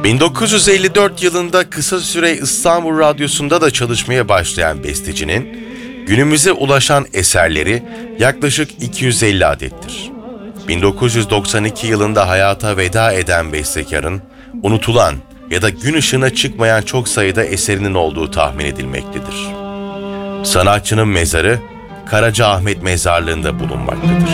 1954 yılında kısa süre İstanbul Radyosu'nda da çalışmaya başlayan bestecinin günümüze ulaşan eserleri yaklaşık 250 adettir. 1992 yılında hayata veda eden bestekarın unutulan ya da gün ışığına çıkmayan çok sayıda eserinin olduğu tahmin edilmektedir. Sanatçının mezarı Karacaahmet Mezarlığı'nda bulunmaktadır.